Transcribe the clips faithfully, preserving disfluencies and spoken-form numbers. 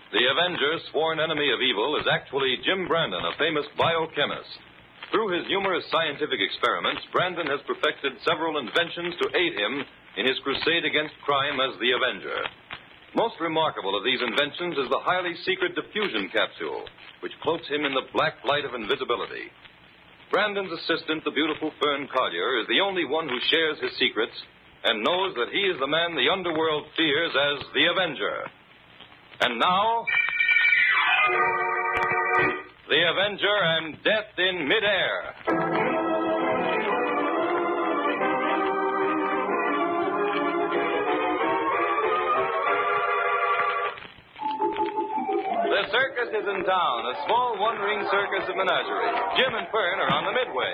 The Avenger, sworn enemy of evil, is actually Jim Brandon, a famous biochemist. Through his numerous scientific experiments, Brandon has perfected several inventions to aid him in his crusade against crime as the Avenger. Most remarkable of these inventions is the highly secret diffusion capsule, which cloaks him in the black light of invisibility. Brandon's assistant, the beautiful Fern Collier, is the only one who shares his secrets and knows that he is the man the underworld fears as the Avenger. And now, the Avenger and Death in Midair. The circus is in town, a small one-ring circus of menagerie. Jim and Fern are on the midway.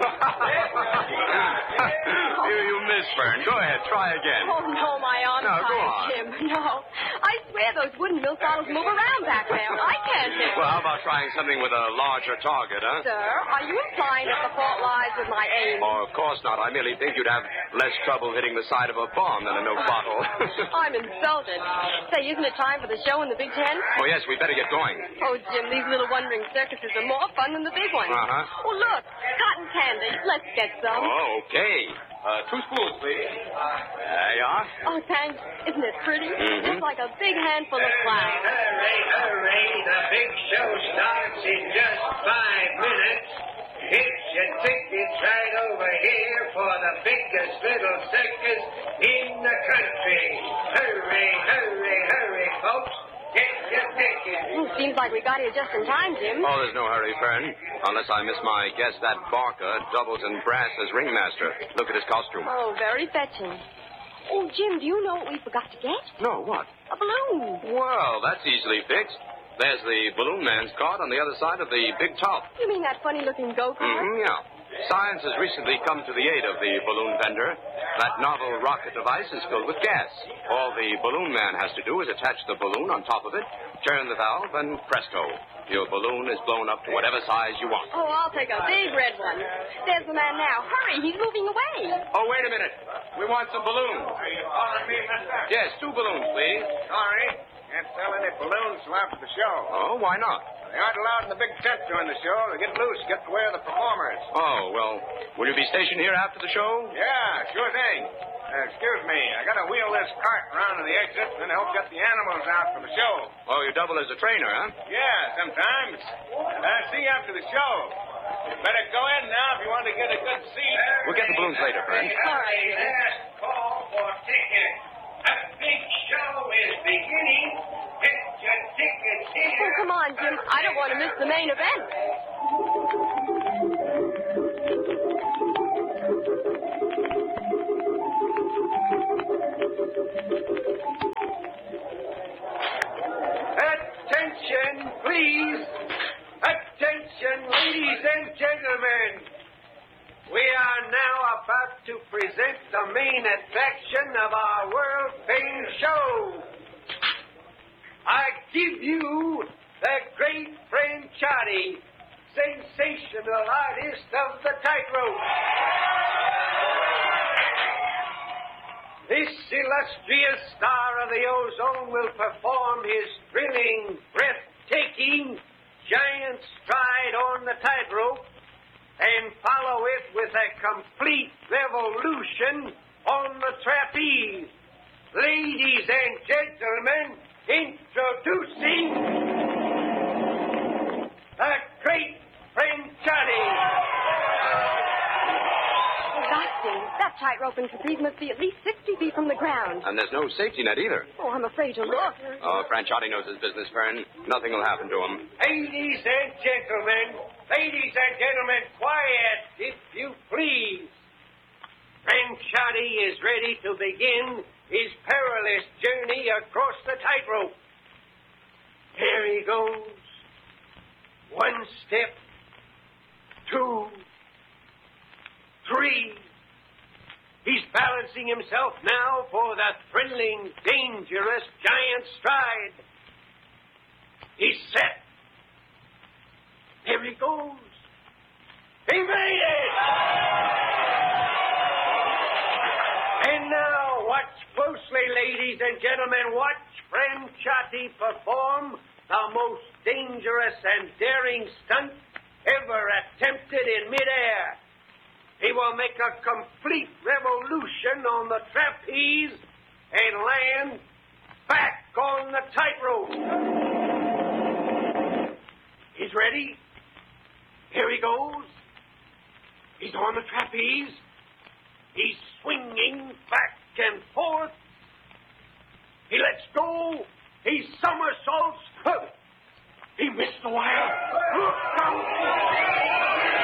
you, you missed, Fern. Go ahead, try again. Oh, no, my arm's No, go tired, on. Jim. No. I swear those wooden millsaws move around back there. I can't hit Well, how about trying something with a larger target, huh? Sir, are you implying that the fault lies with my aim? Oh, of course not. I merely think you'd have less trouble hitting the side of a bomb than a no bottle. I'm insulted. Say, isn't it time for the show in the Big Ten? Oh, yes, we better get going. Oh, Jim, these little one-ring circuses are more fun than the big ones. Uh-huh. Oh, look, cotton candy. Let's get some. Oh, okay. Uh, two spools, please. There you are. Oh, thanks. Isn't it pretty? Mm-hmm. Just like a big handful of flowers. Hurry, hurry, the big show starts in just five minutes. Get your tickets right over here for the biggest little circus in the country. Hurry, hurry, hurry, folks. Get your tickets. Oh, seems like we got here just in time, Jim. Oh, there's no hurry, Fern. Unless I miss my guess, that Barker doubles in brass as ringmaster. Look at his costume. Oh, very fetching. Oh, Jim, do you know what we forgot to get? No, what? A balloon. Well, that's easily fixed. There's the balloon man's cart on the other side of the big top. You mean that funny-looking go-kart? Mm-hmm, yeah. Science has recently come to the aid of the balloon vendor. That novel rocket device is filled with gas. All the balloon man has to do is attach the balloon on top of it, turn the valve, and presto. Your balloon is blown up to whatever size you want. Oh, I'll take a big red one. There's the man now. Hurry, he's moving away. Oh, wait a minute. We want some balloons. Are you calling me, mister? Yes, two balloons, please. Sorry. Can't sell any balloons till after the show. Oh, why not? They aren't allowed in the big tent during the show. They get loose, get in the way of the performers. Oh, well, will you be stationed here after the show? Yeah, sure thing. Uh, excuse me. I got to wheel this cart around to the exit and then help get the animals out for the show. Oh, you double as a trainer, huh? Yeah, sometimes. And I'll see you after the show. You better go in now if you want to get a good seat. We'll get the balloons later, friend. All right. Last call for tickets. A big show is beginning. Get your tickets Oh, here. come on, Jim. I don't want to miss the main event. Attention, please. Attention, ladies and gentlemen. We are now about to present the main attraction of our world-famed show. I give you the great Franchotti, sensational artist of the tightrope. This illustrious star of the ozone will perform his thrilling, breathtaking, giant stride on the tightrope and follow it with a complete revolution on the trapeze. Ladies and gentlemen, introducing the great Franchotti. Oh, gosh, Jim, that tightrope in trapeze must be at least sixty feet from the ground. And there's no safety net either. Oh, I'm afraid to look. Oh, Franchotti knows his business, Fern. Nothing will happen to him. Ladies and gentlemen, ladies and gentlemen, quiet, if you please. Franchotti is ready to begin his perilous journey across the tightrope. Here he goes. One step, two, three. He's balancing himself now for the thrilling, dangerous giant stride. He's set. There he goes. He made it! And now, watch closely, ladies and gentlemen. Watch Franchotti Shotty perform the most dangerous and daring stunt ever attempted in midair. He will make a complete revolution on the trapeze and land back on the tightrope. He's ready. Here he goes. He's on the trapeze. He's swinging back and